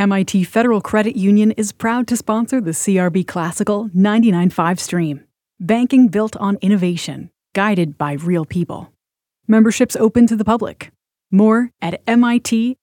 MIT Federal Credit Union is proud to sponsor the CRB Classical 99.5 stream. Banking built on innovation, guided by real people. Membership's open to the public. More at mit.edu/CRB.